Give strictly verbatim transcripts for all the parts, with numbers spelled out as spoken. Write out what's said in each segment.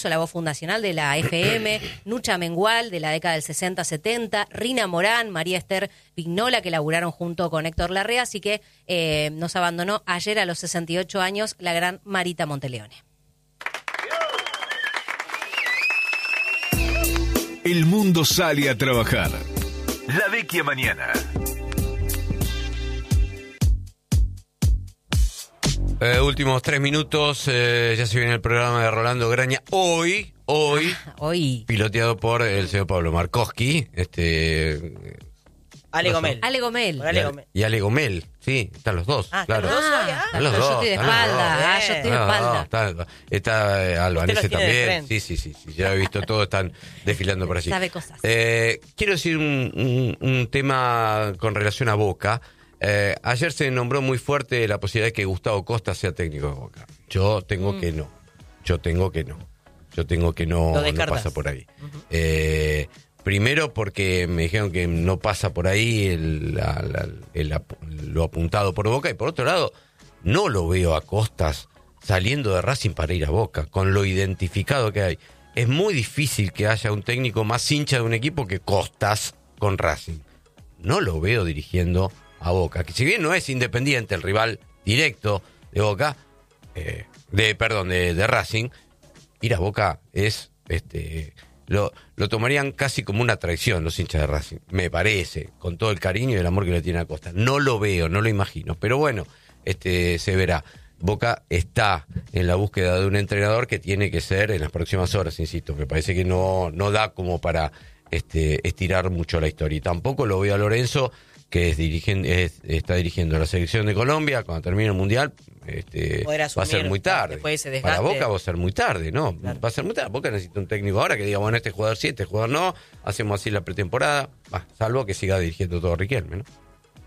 Russo, la voz fundacional de la F M, Nucha Mengual, de la década del sesenta setenta, Rina Morán, María Esther Vignola, que laburaron junto con Héctor Larrea, así que eh, nos abandonó ayer a los sesenta y ocho años la gran Marita Monteleone. El mundo sale a trabajar. La Vecchia Mañana. Eh, últimos tres minutos, eh, ya se viene el programa de Rolando Graña. Hoy, hoy, Ah, hoy. piloteado por el señor Pablo Markowski, este... Ale Gomel. Ale Gomel. Por Ale Gomel. Y Ale Gomel, sí, están los dos, Ah, claro. ¿están los dos hoy? Ah, Están los pero dos, yo estoy de están los espalda, dos. ah, yo estoy de No, no, espalda. está está, eh, Albanese Usted los tiene de también. frente. Sí, sí, sí, sí, ya he visto todo, están desfilando por allí. Sabe cosas. Eh, quiero decir un, un, un tema con relación a Boca. Eh, ayer se nombró muy fuerte la posibilidad de que Gustavo Costa sea técnico de Boca. Yo tengo Mm. que no. Yo tengo que no. Yo tengo que no, Lo no descartas. pasa por ahí. Eh, primero porque me dijeron que no pasa por ahí el, la- la- el ap- lo apuntado por Boca. Y por otro lado, no lo veo a Costas saliendo de Racing para ir a Boca, con lo identificado que hay. Es muy difícil que haya un técnico más hincha de un equipo que Costas con Racing. No lo veo dirigiendo a Boca, que si bien no es Independiente el rival directo de Boca, eh, de perdón, de, de Racing, ir a Boca es, este, lo, lo tomarían casi como una traición los hinchas de Racing, me parece, con todo el cariño y el amor que le tiene a Costa. No lo veo, no lo imagino, pero bueno, este, se verá. Boca está en la búsqueda de un entrenador que tiene que ser en las próximas horas, insisto, me parece que no, no da como para este, estirar mucho la historia. Y tampoco lo veo a Lorenzo, que es dirigen, es, está dirigiendo la selección de Colombia. Cuando termine el Mundial, este, Poder va a asumir ser muy tarde. después de ese Para desgaste. Boca va a ser muy tarde, ¿no? Claro. Va a ser muy tarde. Boca necesita un técnico ahora que diga, bueno, este jugador sí, este jugador no, hacemos así la pretemporada, bah, salvo que siga dirigiendo todo Riquelme, ¿no?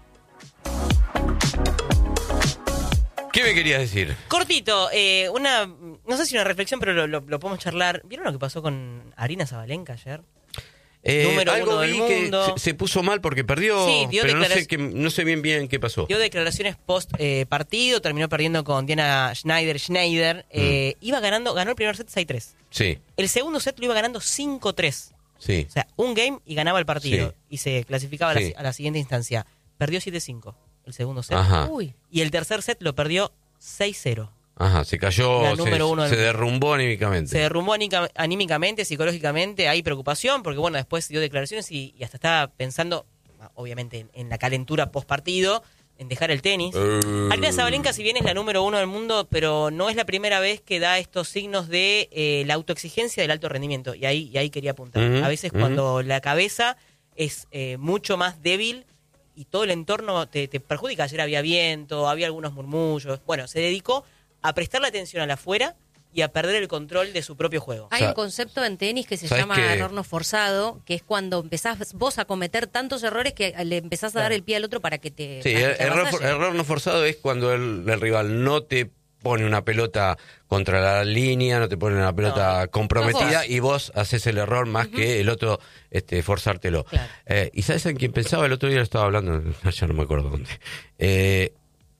¿Qué me querías decir? Cortito, eh, una, no sé si una reflexión, pero lo, lo, lo podemos charlar. ¿Vieron lo que pasó con Arina Zabalenka ayer? Eh, Número algo uno del vi que mundo. se, se puso mal porque perdió, Sí, dio pero no declara- sé, qué, no sé bien bien qué pasó. Dio declaraciones post eh, partido, terminó perdiendo con Diana Schneider. Schneider eh, iba ganando, ganó el primer set seis tres. Sí, El segundo set lo iba ganando cinco tres. sí. O sea, un game y ganaba el partido. Sí. Y se clasificaba Sí. a, la, a la siguiente instancia. Perdió siete cinco el segundo set. Ajá. Uy. Y el tercer set lo perdió seis cero. Ajá, se cayó, La se, número uno del se mundo. derrumbó anímicamente. Se derrumbó anímica- anímicamente, psicológicamente, hay preocupación, porque bueno, después dio declaraciones y, y hasta estaba pensando, obviamente, en, en la calentura post partido, en dejar el tenis. Eh, Arina Zabalenka, si bien es la número uno del mundo, pero no es la primera vez que da estos signos de eh, la autoexigencia del alto rendimiento. Y ahí, y ahí quería apuntar. Ujú, A veces ujú. cuando la cabeza es eh, mucho más débil y todo el entorno te, te perjudica. Ayer había viento, había algunos murmullos. Bueno, se dedicó a prestarle atención a la afuera y a perder el control de su propio juego. Hay O sea, un concepto en tenis que se ¿sabes llama qué? error no forzado, que es cuando empezás vos a cometer tantos errores que le empezás a dar el pie al otro para que te, Sí, para que te error, avasalle. error no forzado es cuando el, el rival no te pone una pelota contra la línea, no te pone una pelota No, comprometida vos. y vos haces el error más que el otro este, forzártelo. Claro. Eh, ¿Y sabes en quién pensaba? El otro día lo estaba hablando, ya no me acuerdo dónde. Eh,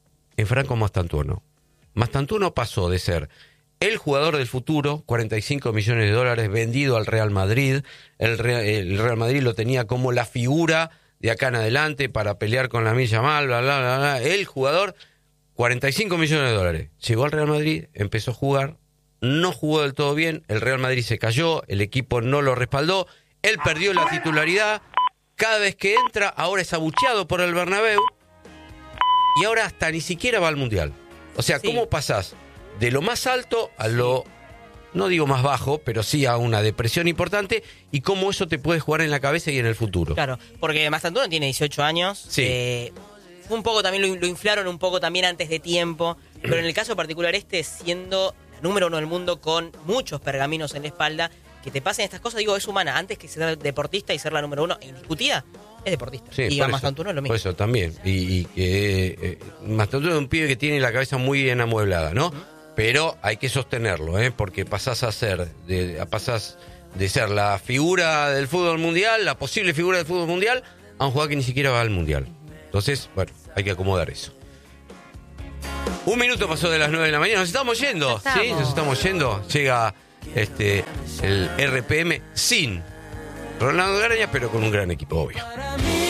en Franco Mastantuono. Mastantuono pasó de ser el jugador del futuro, cuarenta y cinco millones de dólares, vendido al Real Madrid. El Real, el Real Madrid lo tenía como la figura de acá en adelante para pelear con la Milla Mal, bla, bla, bla, bla. El jugador, cuarenta y cinco millones de dólares. Llegó al Real Madrid, empezó a jugar, no jugó del todo bien, el Real Madrid se cayó, el equipo no lo respaldó, él perdió la titularidad. Cada vez que entra, ahora es abucheado por el Bernabéu y ahora hasta ni siquiera va al Mundial. O sea, Sí. ¿cómo pasás de lo más alto a lo, no digo más bajo, pero sí a una depresión importante, y cómo eso te puede jugar en la cabeza y en el futuro? Claro, porque Mastantuono tiene dieciocho años. Sí. eh, un poco también lo, lo inflaron un poco también antes de tiempo. Pero en el caso particular este, siendo la número uno del mundo con muchos pergaminos en la espalda, que te pasen estas cosas, digo, es humana. Antes que ser deportista y ser la número uno indiscutida, es deportista. Sí, y por a eso, Mastantuono es lo mismo. Por eso también. Y, y que eh, Mastantuono es un pibe que tiene la cabeza muy bien amueblada, ¿no? Pero hay que sostenerlo, ¿eh? Porque pasás a ser, de, pasás de ser la figura del fútbol mundial, la posible figura del fútbol mundial, a un jugador que ni siquiera va al mundial. Entonces, bueno, hay que acomodar eso. Un minuto pasó de las nueve de la mañana. Nos estamos yendo, Ya estamos. ¿sí? Nos estamos yendo. Llega este, el R P M sin Rolando Garaña, pero con un gran equipo, obvio.